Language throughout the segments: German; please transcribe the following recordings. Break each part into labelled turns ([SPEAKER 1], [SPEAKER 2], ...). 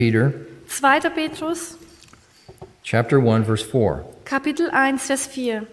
[SPEAKER 1] Peter,
[SPEAKER 2] 2. Petrus,
[SPEAKER 1] chapter 1, verse 4.
[SPEAKER 2] Kapitel 1, Vers 4.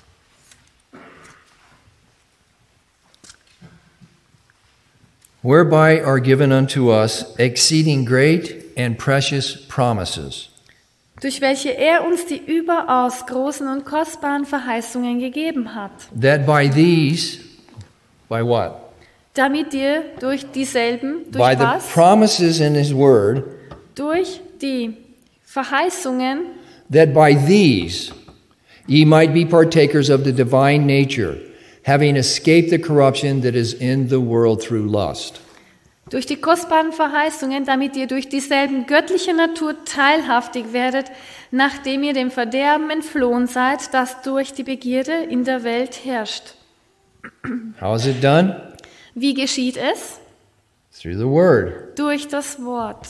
[SPEAKER 1] Whereby are given unto us exceeding great and precious promises,
[SPEAKER 2] Durch welche er uns die überaus großen und kostbaren Verheißungen gegeben hat,
[SPEAKER 1] that by these, by what?
[SPEAKER 2] damit ihr durch dieselben, durch
[SPEAKER 1] By the
[SPEAKER 2] was?
[SPEAKER 1] promises in his word,
[SPEAKER 2] Durch die Verheißungen,
[SPEAKER 1] that by these ye might be partakers of the divine nature, having escaped the corruption that is in the world through lust.
[SPEAKER 2] durch die kostbaren Verheißungen, damit ihr durch dieselben göttliche Natur teilhaftig werdet, nachdem ihr dem Verderben entflohen seid, das durch die Begierde in der Welt herrscht.
[SPEAKER 1] How is it done?
[SPEAKER 2] Wie geschieht es?
[SPEAKER 1] Through the word.
[SPEAKER 2] Durch das Wort.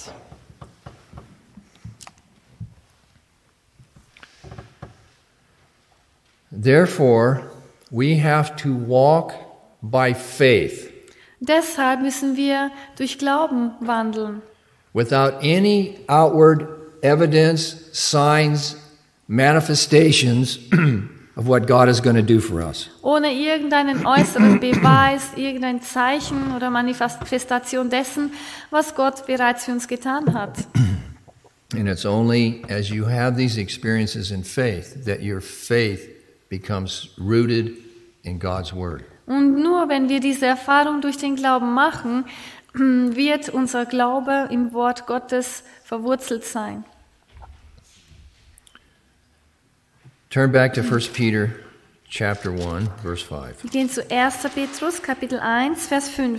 [SPEAKER 1] Therefore, we have to walk by faith,
[SPEAKER 2] Deshalb müssen wir durch Glauben wandeln,
[SPEAKER 1] without any outward evidence, signs, manifestations of what God is going to do for us.
[SPEAKER 2] ohne irgendeinen äußeren Beweis, irgendein Zeichen oder Manifestation dessen, was Gott bereits für uns getan hat.
[SPEAKER 1] And it's only as you have these experiences in faith that your faith becomes rooted in God's word.
[SPEAKER 2] Und nur wenn wir diese Erfahrung durch den Glauben machen, wird unser Glaube im Wort Gottes verwurzelt sein.
[SPEAKER 1] Turn back to 1 Peter chapter 1, verse 5.
[SPEAKER 2] Wir gehen zu 1. Petrus, Kapitel 1, Vers 5.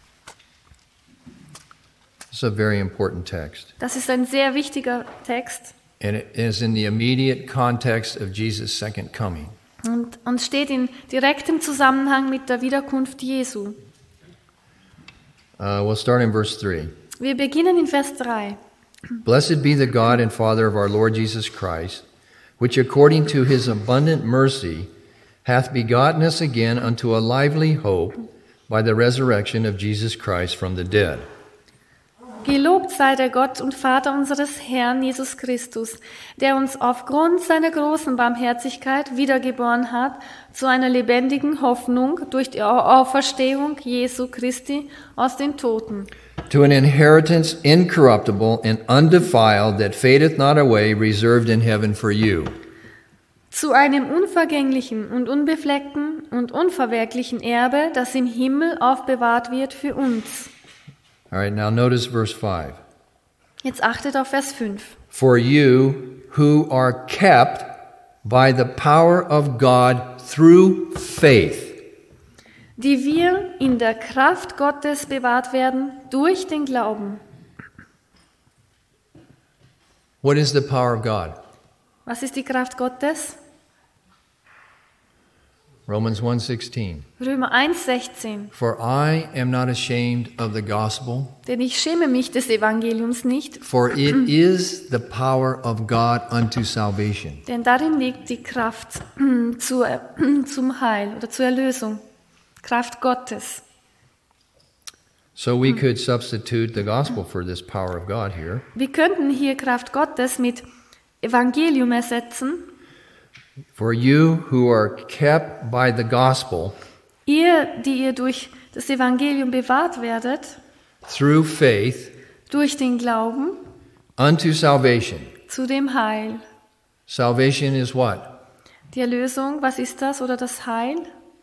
[SPEAKER 1] This is a very important text.
[SPEAKER 2] Das ist ein sehr wichtiger Text
[SPEAKER 1] And it is in the immediate context of Jesus' second coming.
[SPEAKER 2] und steht in direktem Zusammenhang mit der Wiederkunft Jesu.
[SPEAKER 1] We'll start in verse 3.
[SPEAKER 2] Wir beginnen in Vers 3.
[SPEAKER 1] Blessed be the God and Father of our Lord Jesus Christ, which according to his abundant mercy hath begotten us again unto a lively hope by the resurrection of Jesus Christ from the dead.
[SPEAKER 2] Gelobt sei der Gott und Vater unseres Herrn Jesus Christus, der uns aufgrund seiner großen Barmherzigkeit wiedergeboren hat zu einer lebendigen Hoffnung durch die Auferstehung Jesu Christi aus den Toten.
[SPEAKER 1] To an inheritance incorruptible and undefiled that fadeth not away, reserved in heaven for you.
[SPEAKER 2] Zu einem unvergänglichen und unbefleckten und unverwerklichen Erbe, das im Himmel aufbewahrt wird für uns.
[SPEAKER 1] All right, now notice verse 5.
[SPEAKER 2] Jetzt achtet auf Vers 5.
[SPEAKER 1] For you who are kept by the power of God through faith.
[SPEAKER 2] Die wir in der Kraft Gottes bewahrt werden durch den Glauben.
[SPEAKER 1] What is the power of God?
[SPEAKER 2] Was ist die Kraft Gottes?
[SPEAKER 1] Romans 1:16.
[SPEAKER 2] Römer 1,16.
[SPEAKER 1] For I am not ashamed of the gospel,
[SPEAKER 2] Denn ich schäme mich des Evangeliums nicht,
[SPEAKER 1] for it is the power of God unto salvation.
[SPEAKER 2] denn darin liegt die Kraft zum Heil oder zur Erlösung. Kraft Gottes.
[SPEAKER 1] So we could substitute the gospel for this power of God here.
[SPEAKER 2] Wir könnten hier Kraft Gottes mit Evangelium ersetzen.
[SPEAKER 1] For you who are kept by the gospel
[SPEAKER 2] Ihr, die ihr durch das Evangelium bewahrt werdet,
[SPEAKER 1] through faith
[SPEAKER 2] durch den Glauben
[SPEAKER 1] unto salvation.
[SPEAKER 2] zu dem Heil.
[SPEAKER 1] Salvation is what?
[SPEAKER 2] Die Erlösung, was ist das oder das Heil?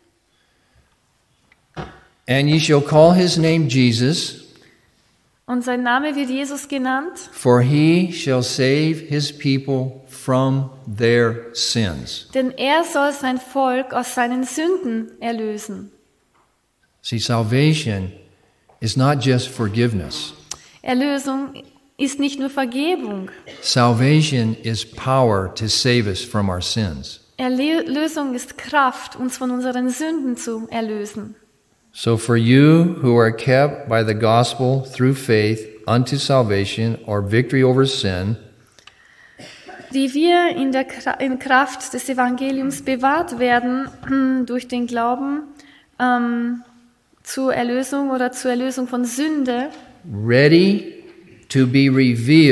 [SPEAKER 1] And ye shall call his name Jesus,
[SPEAKER 2] Und sein Name wird Jesus genannt,
[SPEAKER 1] for he shall save his people from their sins.
[SPEAKER 2] denn er soll sein Volk aus seinen Sünden erlösen.
[SPEAKER 1] See, salvation is not just forgiveness.
[SPEAKER 2] Erlösung ist nicht nur Vergebung.
[SPEAKER 1] Salvation is power to save us from our sins.
[SPEAKER 2] Erlösung ist Kraft, uns von unseren Sünden zu erlösen.
[SPEAKER 1] So for you who are kept by the gospel through faith unto salvation or victory over sin,
[SPEAKER 2] die wir in Kraft des Evangeliums bewahrt werden durch den Glauben zur Erlösung oder zur Erlösung von Sünde,
[SPEAKER 1] ready to be revealed